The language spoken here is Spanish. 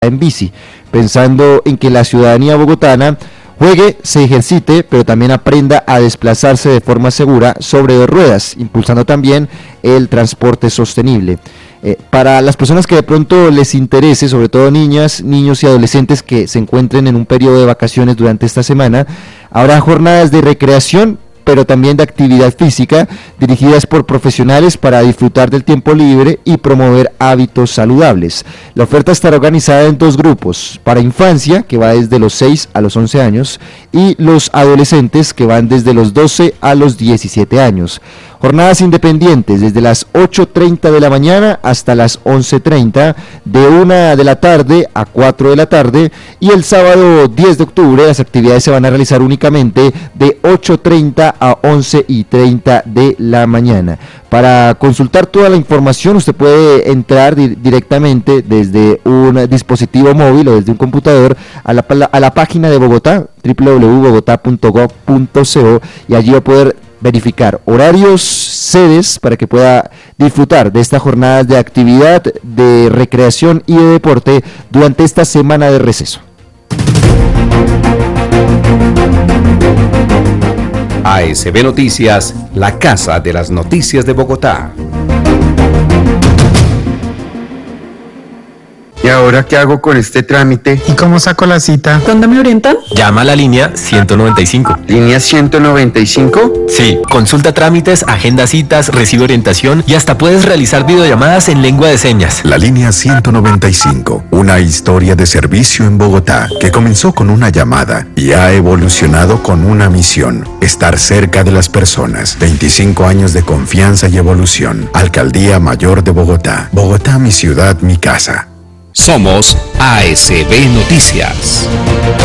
en bici, pensando en que la ciudadanía bogotana juegue, se ejercite, pero también aprenda a desplazarse de forma segura sobre dos ruedas, impulsando también el transporte sostenible. Para las personas que de pronto les interese, sobre todo niñas, niños y adolescentes que se encuentren en un periodo de vacaciones durante esta semana, habrá jornadas de recreación, pero también de actividad física, dirigidas por profesionales para disfrutar del tiempo libre y promover hábitos saludables. La oferta estará organizada en dos grupos: para infancia, que va desde los 6 a los 11 años, y los adolescentes, que van desde los 12 a los 17 años. Jornadas independientes desde las 8:30 de la mañana hasta las 11:30, de 1 de la tarde a 4 de la tarde, y el sábado 10 de octubre las actividades se van a realizar únicamente de 8:30 a 11:30 de la mañana. Para consultar toda la información usted puede entrar directamente desde un dispositivo móvil o desde un computador a la página de Bogotá, www.bogota.gov.co, y allí va a poder verificar horarios, sedes, para que pueda disfrutar de estas jornadas de actividad, de recreación y de deporte durante esta semana de receso. ASB Noticias, la casa de las noticias de Bogotá. ¿Y ahora qué hago con este trámite? ¿Y cómo saco la cita? ¿Dónde me orientan? Llama a la línea 195. ¿Línea 195? Sí, consulta trámites, agenda citas, recibe orientación y hasta puedes realizar videollamadas en lengua de señas. La línea 195, una historia de servicio en Bogotá que comenzó con una llamada y ha evolucionado con una misión: estar cerca de las personas. 25 años de confianza y evolución. Alcaldía Mayor de Bogotá. Bogotá, mi ciudad, mi casa. Somos ASB Noticias.